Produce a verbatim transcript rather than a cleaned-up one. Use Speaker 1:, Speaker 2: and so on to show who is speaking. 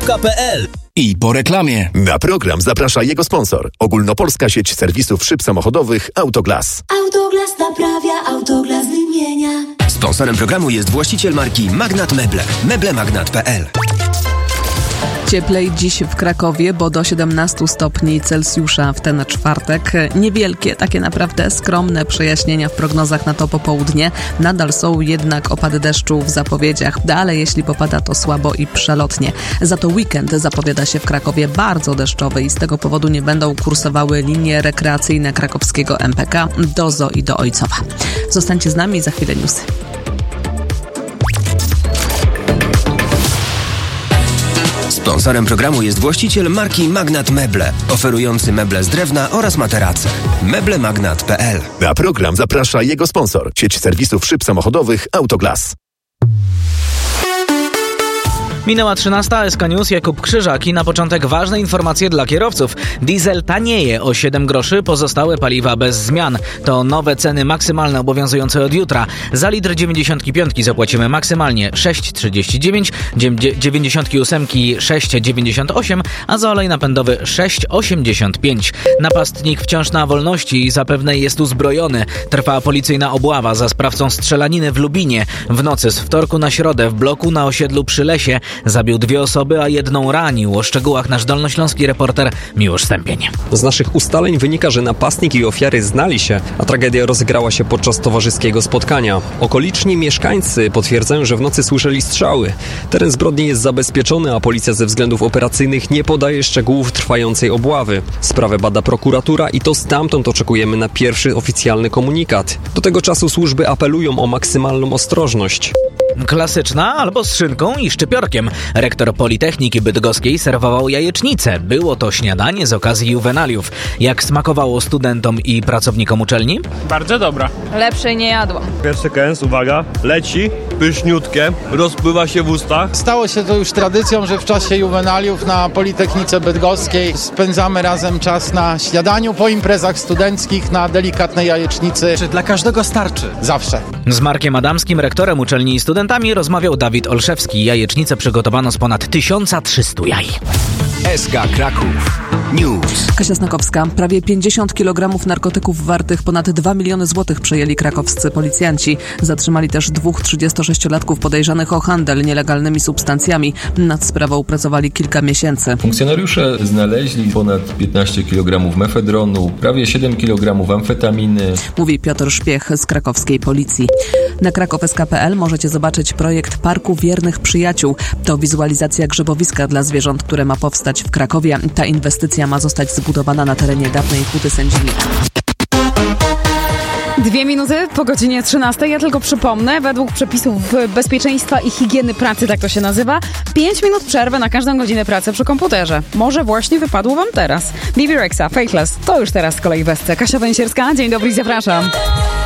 Speaker 1: kropka pe el.
Speaker 2: I po reklamie.
Speaker 3: Na program zaprasza jego sponsor. Ogólnopolska sieć serwisów szyb samochodowych Autoglas.
Speaker 4: Autoglas naprawia, Autoglas wymienia.
Speaker 1: Sponsorem programu jest właściciel marki Magnat Meble. meblemagnat kropka pe el.
Speaker 5: Cieplej dziś w Krakowie, bo do siedemnastu stopni Celsjusza w ten czwartek. Niewielkie, takie naprawdę skromne przejaśnienia w prognozach na to popołudnie. Nadal są jednak opady deszczu w zapowiedziach, ale jeśli popada, to słabo i przelotnie. Za to weekend zapowiada się w Krakowie bardzo deszczowy i z tego powodu nie będą kursowały linie rekreacyjne krakowskiego em pe ka do Zoo i do Ojcowa. Zostańcie z nami, za chwilę newsy.
Speaker 1: Sponsorem programu jest właściciel marki Magnat Meble, oferujący meble z drewna oraz materace. meblemagnat kropka pe el.
Speaker 3: Na program zaprasza jego sponsor. Sieć serwisów szyb samochodowych Autoglas.
Speaker 6: Minęła trzynasta, S K News, Jakub Krzyżak i na początek ważne informacje dla kierowców. Diesel tanieje o siedem groszy, pozostałe paliwa bez zmian. To nowe ceny maksymalne obowiązujące od jutra. Za litr dziewięćdziesiątki piątki zapłacimy maksymalnie sześć trzydzieści dziewięć, dziewięćdziesiątki ósemki sześć dziewięćdziesiąt osiem, a za olej napędowy sześć osiemdziesiąt pięć. Napastnik wciąż na wolności i zapewne jest uzbrojony. Trwa policyjna obława za sprawcą strzelaniny w Lubinie. W nocy z wtorku na środę w bloku na osiedlu przy Lesie zabił dwie osoby, a jedną ranił. O szczegółach nasz dolnośląski reporter Miłosz Stępień.
Speaker 7: Z naszych ustaleń wynika, że napastnik i ofiary znali się, a tragedia rozegrała się podczas towarzyskiego spotkania. Okoliczni mieszkańcy potwierdzają, że w nocy słyszeli strzały. Teren zbrodni jest zabezpieczony, a policja ze względów operacyjnych nie podaje szczegółów trwającej obławy. Sprawę bada prokuratura i to stamtąd oczekujemy na pierwszy oficjalny komunikat. Do tego czasu służby apelują o maksymalną ostrożność.
Speaker 6: Klasyczna albo z szynką i szczypiorkiem. Rektor Politechniki Bydgoskiej serwował jajecznicę. Było to śniadanie z okazji juwenaliów. Jak smakowało studentom i pracownikom uczelni?
Speaker 8: Bardzo dobra.
Speaker 9: Lepszej nie jadłam.
Speaker 10: Pierwszy kęs, uwaga, leci, pyszniutkie, rozpływa się w ustach.
Speaker 8: Stało się to już tradycją, że w czasie juwenaliów na Politechnice Bydgoskiej spędzamy razem czas na śniadaniu, po imprezach studenckich, na delikatnej jajecznicy.
Speaker 11: Czy dla każdego starczy?
Speaker 8: Zawsze.
Speaker 6: Z Markiem Adamskim, rektorem uczelni i studentami, rozmawiał Dawid Olszewski. Jajecznicę przygotowano z ponad tysiąc trzysta jaj.
Speaker 1: S K Kraków News.
Speaker 5: Kasia Snakowska. Prawie pięćdziesiąt kilogramów narkotyków wartych ponad dwa miliony złotych przejęli krakowscy policjanci. Zatrzymali też dwóch trzydziestosześciolatków podejrzanych o handel nielegalnymi substancjami. Nad sprawą pracowali kilka miesięcy.
Speaker 12: Funkcjonariusze znaleźli ponad piętnaście kilogramów mefedronu, prawie siedem kilogramów amfetaminy.
Speaker 5: Mówi Piotr Szpiech z krakowskiej policji. Na kraków kropka es ka kropka pe el możecie zobaczyć projekt Parku Wiernych Przyjaciół. To wizualizacja grzybowiska dla zwierząt, które ma powstać w Krakowie. Ta inwestycja ma zostać zbudowana na terenie dawnej Huty Sędziwicza.
Speaker 9: Dwie minuty po godzinie trzynastej. Ja tylko przypomnę, według przepisów bezpieczeństwa i higieny pracy, tak to się nazywa, pięć minut przerwy na każdą godzinę pracy przy komputerze. Może właśnie wypadło wam teraz. Bibi Rexa, Faithless, to już teraz z kolei w Esce. Kasia Węsierska, dzień dobry i zapraszam.